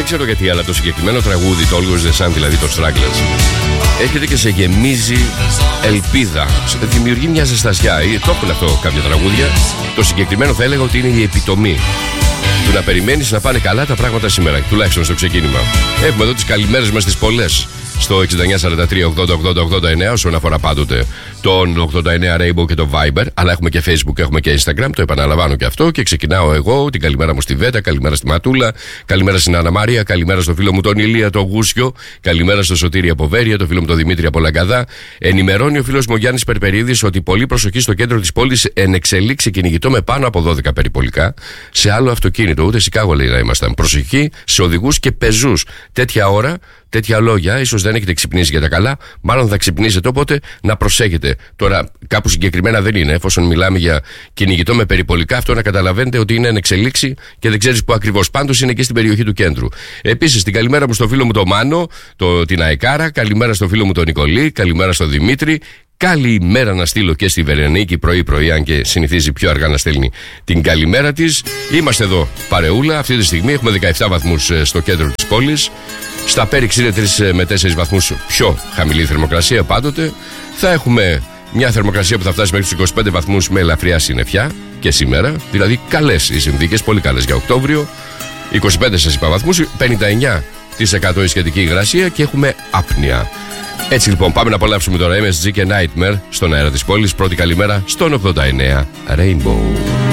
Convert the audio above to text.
ξέρω γιατί, αλλά το συγκεκριμένο τραγούδι, το Always the Sun, δηλαδή το Stragglers, έρχεται και σε γεμίζει ελπίδα. Δημιουργεί μια ζεστασιά. Το έχουν αυτό κάποια τραγούδια. Το συγκεκριμένο θα έλεγα ότι είναι η επιτομή του να περιμένεις να πάνε καλά τα πράγματα σήμερα, τουλάχιστον στο ξεκίνημα. Έχουμε εδώ τις καλημέρες μας τις πολλές στο 6943-80-80-89 όσον αφορά πάντοτε τον 89 Rainbow και το Viber, αλλά έχουμε και Facebook, έχουμε και Instagram, το επαναλαμβάνω και αυτό, και ξεκινάω εγώ την καλημέρα μου στη Βέτα, καλημέρα στη Ματούλα, καλημέρα στην Άννα Μαρία, καλημέρα στο φίλο μου τον Ηλία το Γούσιο, καλημέρα στο Σωτήρη από Βέρεια, το φίλο μου τον Δημήτρη από Λαγκαδά. Ενημερώνει ο φίλος μου ο Γιάννης Περπερίδης ότι πολύ προσοχή στο κέντρο της πόλης, εν εξελίξει κυνηγητό με πάνω από 12 περιπολικά σε άλλο αυτοκίνητο, ούτε Σικάγο λέει να ήμασταν. Προσοχή σε οδηγούς και πεζούς. Τέτοια ώρα, τέτοια λόγια, ίσως δεν έχετε ξυπνήσει για τα καλά, μάλλον θα ξυπνήσετε, οπότε να προσέχετε. Τώρα, κάπου συγκεκριμένα δεν είναι, εφόσον μιλάμε για κυνηγητό με περιπολικά, αυτό να καταλαβαίνετε ότι είναι εν εξελίξη και δεν ξέρεις πού ακριβώς. Πάντως είναι και στην περιοχή του κέντρου. Επίσης, την καλημέρα μου στο φίλο μου τον Μάνο, την Αεκάρα, καλημέρα στο φίλο μου τον Νικολή, καλημέρα στο Δημήτρη. Καλημέρα να στείλω και στη Βερενίκη πρωί-πρωί, αν και συνηθίζει πιο αργά να στέλνει την καλημέρα της. Είμαστε εδώ παρεούλα, αυτή τη στιγμή έχουμε 17 βαθμούς στο κέντρο της πόλης. Στα Πέριξ είναι 3 με 4 βαθμούς πιο χαμηλή θερμοκρασία πάντοτε. Θα έχουμε μια θερμοκρασία που θα φτάσει μέχρι τους 25 βαθμούς με ελαφριά συννεφιά και σήμερα. Δηλαδή καλές οι συνθήκες, πολύ καλές για Οκτώβριο. 25 σας είπα βαθμούς, 59% η σχετική υγρασία και έχουμε άπνοια. Έτσι λοιπόν, πάμε να απολαύσουμε τώρα MSG και Nightmare στον αέρα της πόλης. Πρώτη καλημέρα στον 89 Rainbow.